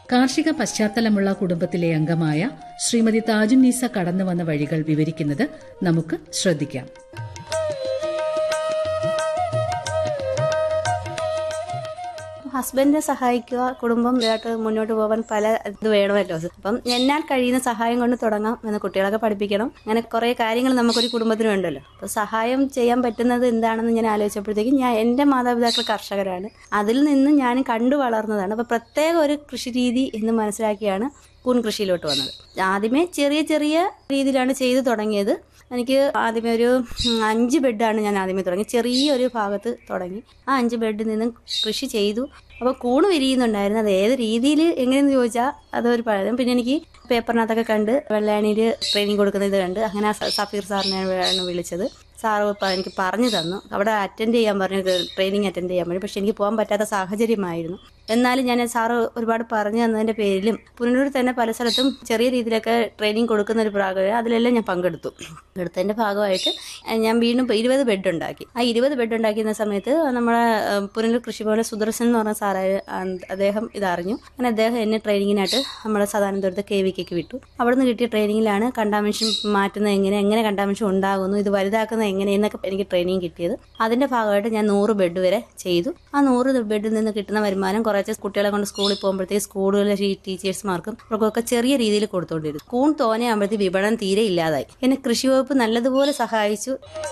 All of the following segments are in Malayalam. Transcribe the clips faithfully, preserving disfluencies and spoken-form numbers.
കാർഷിക പശ്ചാത്തലമുള്ള കുടുംബത്തിലെ അംഗമായ ശ്രീമതി താജുന്നീസ കടന്നുവന്ന വഴികൾ വിവരിക്കുന്നത് നമുക്ക് ശ്രദ്ധിക്കാം. ഹസ്ബൻഡിനെ സഹായിക്കുക, കുടുംബം ഇതായിട്ട് മുന്നോട്ട് പോകാൻ പല ഇത് വേണമല്ലോ. അപ്പം എന്നാൽ കഴിയുന്ന സഹായം കൊണ്ട് തുടങ്ങാം എന്ന് കുട്ടികളൊക്കെ പഠിപ്പിക്കണം. അങ്ങനെ കുറെ കാര്യങ്ങൾ നമുക്കൊരു കുടുംബത്തിന് വേണ്ടല്ലോ. അപ്പോൾ സഹായം ചെയ്യാൻ പറ്റുന്നത് എന്താണെന്ന് ഞാൻ ആലോചിച്ചപ്പോഴത്തേക്കും ഞാൻ എൻ്റെ മാതാപിതാക്കൾ കർഷകരാണ്, അതിൽ നിന്ന് ഞാൻ കണ്ടു വളർന്നതാണ്. അപ്പോൾ പ്രത്യേക ഒരു കൃഷി രീതി എന്ന് മനസ്സിലാക്കിയാണ് കൂൺ കൃഷിയിലോട്ട് വന്നത്. ആദ്യമേ ചെറിയ ചെറിയ രീതിയിലാണ് ചെയ്തു തുടങ്ങിയത്. എനിക്ക് ആദ്യമേ ഒരു അഞ്ച് ബെഡാണ് ഞാൻ ആദ്യമേ തുടങ്ങി, ചെറിയൊരു ഭാഗത്ത് തുടങ്ങി. ആ അഞ്ച് ബെഡിൽ നിന്നും കൃഷി ചെയ്തു. അപ്പോൾ കൂണ് വിരിയുന്നുണ്ടായിരുന്നു. അത് ഏത് രീതിയിൽ എങ്ങനെയെന്ന് ചോദിച്ചാൽ അതൊരു പഴം. പിന്നെ എനിക്ക് പേപ്പറിനകത്തൊക്കെ കണ്ട് വെള്ളാണിയിൽ ട്രെയിനിങ് കൊടുക്കുന്നത് കണ്ട് അങ്ങനെ സഫീർ സാറിനെയാണ് വിളിച്ചത്. സാറ് എനിക്ക് പറഞ്ഞു തന്നു. അവിടെ അറ്റൻഡ് ചെയ്യാൻ പറഞ്ഞു, ട്രെയിനിങ് അറ്റൻഡ് ചെയ്യാൻ പറഞ്ഞു. പക്ഷെ എനിക്ക് പോകാൻ പറ്റാത്ത സാഹചര്യമായിരുന്നു. എന്നാലും ഞാൻ സാറ് ഒരുപാട് പറഞ്ഞു തന്നതിൻ്റെ പേരിലും പുനലൂർ തന്നെ പല സ്ഥലത്തും ചെറിയ രീതിയിലൊക്കെ ട്രെയിനിങ് കൊടുക്കുന്ന ഒരു ഭാഗം, അതിലെല്ലാം ഞാൻ പങ്കെടുത്തു. എടുത്തതിൻ്റെ ഭാഗമായിട്ട് ഞാൻ വീണ്ടും ഇരുപത് ബെഡ് ഉണ്ടാക്കി. ആ ഇരുപത് ബെഡ് ഉണ്ടാക്കിയ സമയത്ത് നമ്മുടെ പുനലൂർ കൃഷിഭവനിലെ സുദർശൻ എന്ന് പറഞ്ഞ സാറായ അദ്ദേഹം ഇതറിഞ്ഞു. അങ്ങനെ അദ്ദേഹം എന്നെ ട്രെയിനിങ്ങിനായിട്ട് നമ്മുടെ സദാനന്ദപുരത്ത് കെ വി കെക്ക് വിട്ടു. അവിടെ നിന്ന് കിട്ടിയ ട്രെയിനിങ്ങിലാണ് കണ്ടാമിഷൻ മാറ്റുന്നത് എങ്ങനെ, എങ്ങനെ കണ്ടാമിഷൻ ഉണ്ടാകുന്നു, ഇത് വലുതാക്കുന്നത് എങ്ങനെയെന്നൊക്കെ എനിക്ക് ട്രെയിനിങ് കിട്ടിയത്. അതിൻ്റെ ഭാഗമായിട്ട് ഞാൻ നൂറ് ബെഡ് വരെ ചെയ്തു. ആ നൂറ് ബെഡിൽ നിന്ന് കിട്ടുന്ന വരുമാനം കുറച്ച് കുട്ടികളെ കൊണ്ട് സ്കൂളിൽ പോകുമ്പോഴത്തേക്ക് സ്കൂളുകളിലെ ടീച്ചേഴ്സ്മാർക്കും അവർക്കൊക്കെ ചെറിയ രീതിയിൽ കൊടുത്തുകൊണ്ടിരുന്നു. കൂൺ തോനെയാകുമ്പോഴത്തേക്ക് വിപണനം തീരെ ഇല്ലാതായി. എന്നെ കൃഷി വകുപ്പ് നല്ലതുപോലെ സഹായിച്ചു.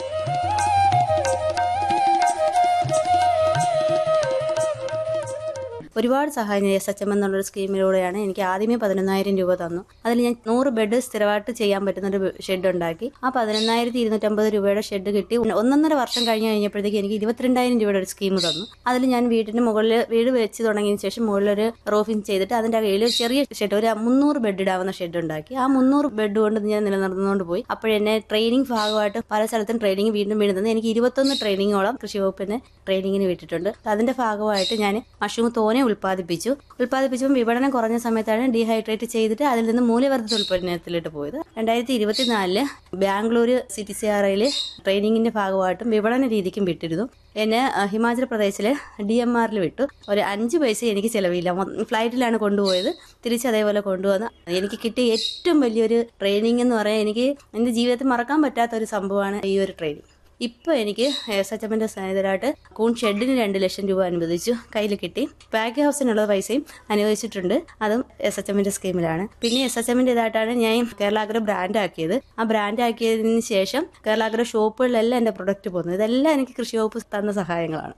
ഒരുപാട് സഹായം എസ് എച്ച് എം എന്നുള്ളൊരു സ്കീമിലൂടെയാണ് എനിക്ക് ആദ്യമേ പതിനൊന്നായിരം രൂപ തന്നു. അതിൽ ഞാൻ നൂറ് ബെഡ് സ്ഥിരമായിട്ട് ചെയ്യാൻ പറ്റുന്ന ഒരു ഷെഡ് ഉണ്ടാക്കി. ആ പതിനൊന്നായിരത്തി ഇരുന്നൂറ്റമ്പത് രൂപയുടെ ഷെഡ് കിട്ടി. ഒന്നൊന്നര വർഷം കഴിഞ്ഞ് കഴിഞ്ഞപ്പോഴത്തേക്ക് എനിക്ക് ഇരുപത്തിരണ്ടായിരം രൂപയുടെ ഒരു സ്കീം തന്നു. അതിൽ ഞാൻ വീടിന് മുകളിൽ വീട് വെച്ച് തുടങ്ങിയതിന് ശേഷം മുകളിലൊരു റൂഫിങ് ചെയ്തിട്ട് അതിന്റെ കയ്യിൽ ഒരു ചെറിയ ഷെഡ്, ഒരു മുന്നൂറ് ബെഡ് ഇടാവുന്ന ഷെഡ് ഉണ്ടാക്കി. ആ മുന്നൂറ് ബെഡ് കൊണ്ട് ഞാൻ നിലനിർന്നുകൊണ്ട് പോയി. അപ്പോഴെന്നെ ട്രെയിനിങ് ഭാഗമായിട്ട് പല സ്ഥലത്തും ട്രെയിനിങ് വീണ്ടും വീണ്ടും തന്നെ എനിക്ക് ഇരുപത്തൊന്ന് ട്രെയിനിങ്ങോളം കൃഷി വകുപ്പിന് ട്രെയിനിങ്ങിന് വിട്ടിട്ടുണ്ട്. അതിന്റെ ഭാഗമായിട്ട് ഞാൻ മഷ്റൂം തോനെ ഉൽപ്പാദിപ്പിച്ചു. ഉൽപ്പാദിപ്പിച്ചപ്പോൾ വിപണനം കുറഞ്ഞ സമയത്താണ് ഡീഹൈഡ്രേറ്റ് ചെയ്തിട്ട് അതിൽ നിന്ന് മൂല്യവർദ്ധിത ഉൽപ്പന്നത്തിലോട്ട് പോയത്. രണ്ടായിരത്തി ഇരുപത്തിനാലില് Bangalore C T C R ഐയിൽ ട്രെയിനിങ്ങിന്റെ ഭാഗമായിട്ടും വിപണന രീതിക്കും വിട്ടിരുന്നു. എന്നെ ഹിമാചൽ പ്രദേശിലെ ഡി എം ആറിൽ വിട്ടു. ഒരു അഞ്ച് പൈസ എനിക്ക് ചിലവില്ല. ഫ്ലൈറ്റിലാണ് കൊണ്ടുപോയത്, തിരിച്ച് അതേപോലെ കൊണ്ടുവന്ന്. എനിക്ക് കിട്ടിയ ഏറ്റവും വലിയൊരു ട്രെയിനിങ് എന്ന് പറയാൻ എനിക്ക് എൻ്റെ ജീവിതത്തിൽ മറക്കാൻ പറ്റാത്ത ഒരു സംഭവമാണ് ഈ ഒരു ട്രെയിനിങ്. ഇപ്പോൾ എനിക്ക് എസ് എച്ച് എമ്മിൻ്റെ സഹായത്തിലായിട്ട് കൂൺ ഷെഡിന് രണ്ട് ലക്ഷം രൂപ അനുവദിച്ചു, കയ്യിൽ കിട്ടി. പാക്ക് ഹൗസിനുള്ള പൈസയും അനുവദിച്ചിട്ടുണ്ട്, അതും എസ് എച്ച് എമ്മിൻ്റെ സ്കീമിലാണ്. പിന്നെ എസ് എച്ച് എമ്മിൻ്റെ ഇതായിട്ടാണ് ഞാൻ കേരളാഗ്ര ബ്രാൻഡ് ആക്കിയത്. ആ ബ്രാൻഡ് ആക്കിയതിന് ശേഷം കേരളാഗ്ര ഷോപ്പുകളിലെല്ലാം എൻ്റെ പ്രൊഡക്റ്റ് പോകുന്നത്. ഇതെല്ലാം എനിക്ക് കൃഷി വകുപ്പ് തന്ന സഹായങ്ങളാണ്.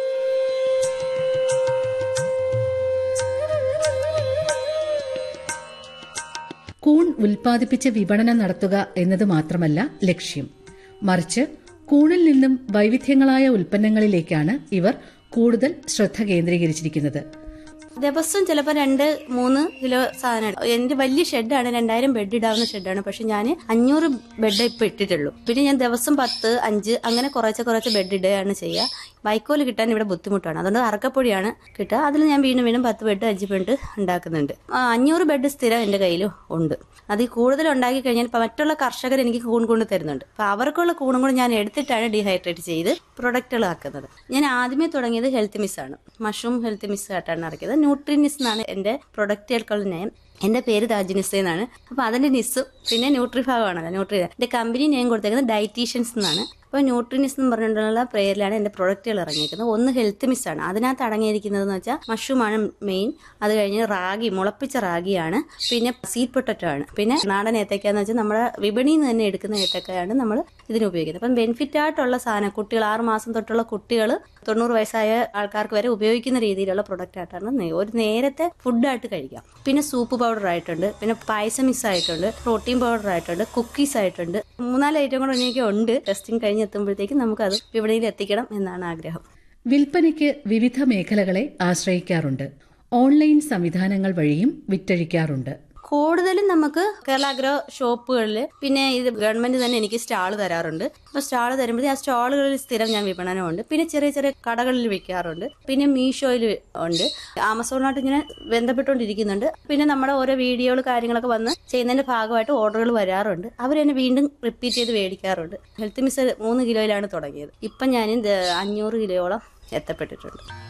കൂൺ ഉൽപ്പാദിപ്പിച്ച് വിപണനം നടത്തുക എന്നത് മാത്രമല്ല ലക്ഷ്യം, മറിച്ച് കൂണിൽ നിന്നും വൈവിധ്യങ്ങളായ ഉൽപ്പന്നങ്ങളിലേക്കാണ് ഇവർ കൂടുതൽ ശ്രദ്ധ കേന്ദ്രീകരിച്ചിരിക്കുന്നത്. ദിവസം ചിലപ്പോൾ രണ്ട് മൂന്ന് കിലോ സാധനം. എന്റെ വലിയ ഷെഡാണ്, രണ്ടായിരം ബെഡ് ഇടാവുന്ന ഷെഡാണ്. പക്ഷെ ഞാൻ അഞ്ഞൂറ് ബെഡ് ഇപ്പൊ ഇട്ടിട്ടുള്ളൂ. പിന്നെ ഞാൻ ദിവസം പത്ത് അഞ്ച് അങ്ങനെ കുറച്ച് കുറച്ച് ബെഡ് ഇടുകയാണ് ചെയ്യുക. വൈക്കോല് കിട്ടാൻ ഇവിടെ ബുദ്ധിമുട്ടാണ്, അതുകൊണ്ട് അറക്കപ്പൊടിയാണ് കിട്ടുക. അതിൽ ഞാൻ വീണ്ടും വീണ്ടും പത്ത് ബെഡ് അഞ്ച് ബെഡ് ഉണ്ടാക്കുന്നുണ്ട്. അഞ്ഞൂറ് ബെഡ് സ്ഥിരം എന്റെ കയ്യിൽ ഉണ്ട്. അത് കൂടുതൽ ഉണ്ടാക്കി കഴിഞ്ഞാൽ മറ്റുള്ള കർഷകർ എനിക്ക് കൂൺ കൊണ്ട് തരുന്നുണ്ട്. അപ്പൊ അവർക്കുള്ള കൂണും കൂടെ ഞാൻ എടുത്തിട്ടാണ് ഡീഹൈഡ്രേറ്റ് ചെയ്ത് പ്രൊഡക്റ്റുകളാക്കുന്നത്. ഞാൻ ആദ്യമേ തുടങ്ങിയത് ഹെൽത്ത് മിസ് ആണ്. മഷ്റൂം ഹെൽത്ത് മിസ് ആയിട്ടാണ് ഇറക്കിയത്. ന്യൂട്രിനിസ് എന്നാണ് എന്റെ പ്രൊഡക്റ്റുകൾക്കുള്ള നെയിം. എന്റെ പേര് താജുനിസ എന്നാണ്. അപ്പൊ അതിന്റെ നിസ്സും പിന്നെ ന്യൂട്രി ഭാഗമാണല്ലോ. ന്യൂട്രി എന്റെ കമ്പനി നെയിം കൊടുത്തേക്കുന്നത് ഡയറ്റീഷ്യൻസ് എന്നാണ്. അപ്പോൾ ന്യൂട്രിനിസ് എന്ന് പറഞ്ഞിട്ടുള്ള പേരിലാണ് എൻ്റെ പ്രൊഡക്റ്റുകൾ ഇറങ്ങിയിരിക്കുന്നത്. ഒന്ന് ഹെൽത്ത് മിസ്സാണ്. അതിനകത്ത് അടങ്ങിയിരിക്കുന്നതെന്ന് വെച്ചാൽ മഷ്റൂമാണ് മെയിൻ. അത് കഴിഞ്ഞ് റാഗി, മുളപ്പിച്ച റാഗിയാണ്. പിന്നെ സ്വീറ്റ് പൊട്ടറ്റോ ആണ്. പിന്നെ നാടൻ ഏത്തക്കാന്ന് വെച്ചാൽ നമ്മുടെ വിപണിയിൽ നിന്ന് തന്നെ എടുക്കുന്ന ഏത്തക്കയാണ് നമ്മൾ ഇതിന് ഉപയോഗിക്കുന്നത്. അപ്പം ബെനിഫിറ്റ് ആയിട്ടുള്ള സാധനം കുട്ടികൾ ആറ് മാസം തൊട്ടുള്ള കുട്ടികൾ തൊണ്ണൂറ് വയസ്സായ ആൾക്കാർക്ക് വരെ ഉപയോഗിക്കുന്ന രീതിയിലുള്ള പ്രൊഡക്റ്റ് ആയിട്ടാണ് ഒരു നേരത്തെ ഫുഡായിട്ട് കഴിക്കാം. പിന്നെ സൂപ്പ് പൗഡർ ആയിട്ടുണ്ട്, പിന്നെ പായസം മിക്സ് ആയിട്ടുണ്ട്, പ്രോട്ടീൻ പൗഡർ ആയിട്ടുണ്ട്, കുക്കീസ് ആയിട്ടുണ്ട്. മൂന്നാല് ഐറ്റം കൂടെ എനിക്ക് ഉണ്ട്. ടെസ്റ്റിംഗ് കഴിഞ്ഞ് എത്തുമ്പോഴത്തേക്കും നമുക്കത് വിപണിയിൽ എത്തിക്കണം എന്നാണ് ആഗ്രഹം. വിൽപ്പനയ്ക്ക് വിവിധ മേഖലകളെ ആശ്രയിക്കാറുണ്ട്. ഓൺലൈൻ സംവിധാനങ്ങൾ വഴിയും വിറ്റഴിക്കാറുണ്ട്. കൂടുതലും നമുക്ക് കേരളാഗ്രോ ഷോപ്പുകളിൽ, പിന്നെ ഇത് ഗവൺമെന്റ് തന്നെ എനിക്ക് സ്റ്റാൾ തരാറുണ്ട്. അപ്പോൾ സ്റ്റാൾ തരുമ്പോഴേ ആ സ്റ്റാളുകളിൽ സ്ഥിരം ഞാൻ വിപണനമുണ്ട്. പിന്നെ ചെറിയ ചെറിയ കടകളിൽ വിൽക്കാറുണ്ട്. പിന്നെ മീഷോയിൽ ഉണ്ട്. ആമസോണായിട്ട് ഇങ്ങനെ ബന്ധപ്പെട്ടുകൊണ്ടിരിക്കുന്നുണ്ട്. പിന്നെ നമ്മുടെ ഓരോ വീഡിയോകൾ കാര്യങ്ങളൊക്കെ വന്ന് ചെയ്യുന്നതിന്റെ ഭാഗമായിട്ട് ഓർഡറുകൾ വരാറുണ്ട്. അവരെന്നെ വീണ്ടും റിപ്പീറ്റ് ചെയ്ത് മേടിക്കാറുണ്ട്. ഹെൽത്ത് മിസ് മൂന്ന് കിലോയിലാണ് തുടങ്ങിയത്. ഇപ്പം ഞാൻ അഞ്ഞൂറ് കിലോയോളം എത്തപ്പെട്ടിട്ടുണ്ട്.